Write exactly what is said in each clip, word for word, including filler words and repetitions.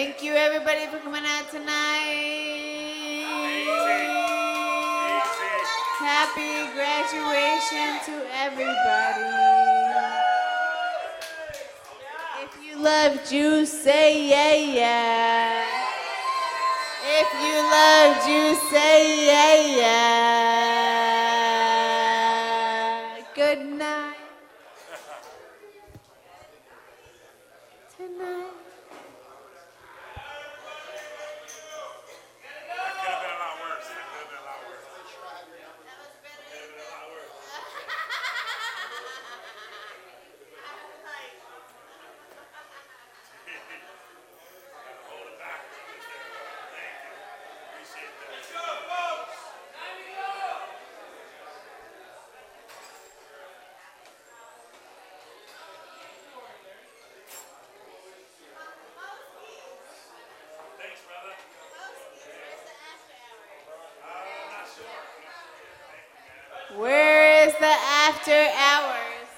Thank you, everybody, for coming out tonight. Happy graduation to everybody. If you love juice, say yeah, yeah. If you love juice, say yeah, yeah. Good night. Tonight. Where is the after hours?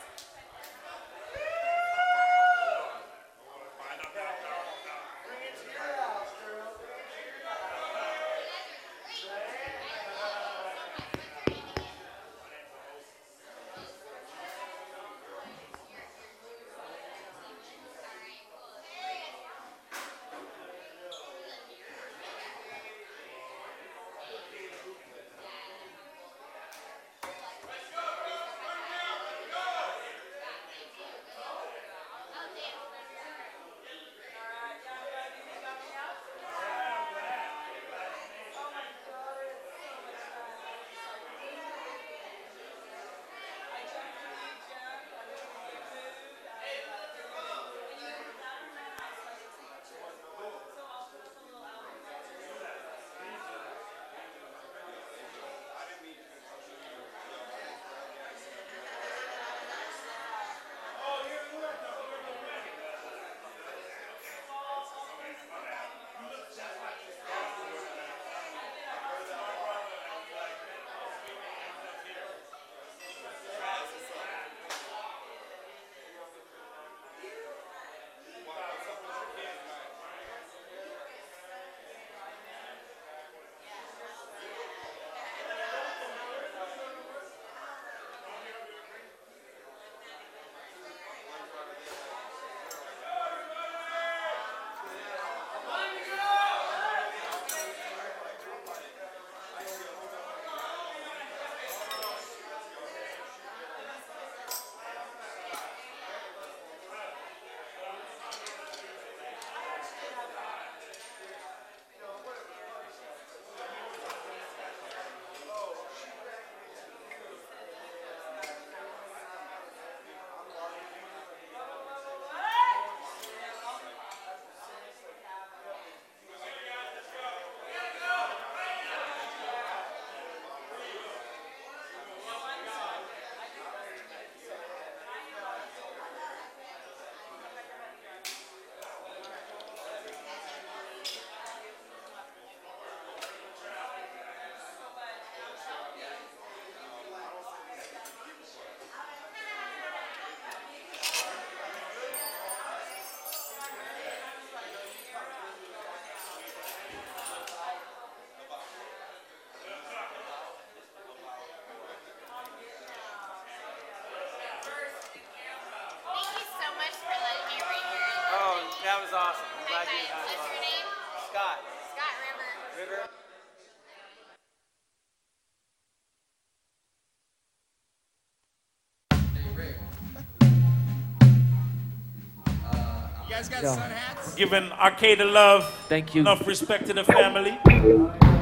That was awesome. I'm glad you had What's fun. your name? Scott. Scott River. River. You guys got sun hats? Giving Arcade love. Thank you. Enough respect to the family.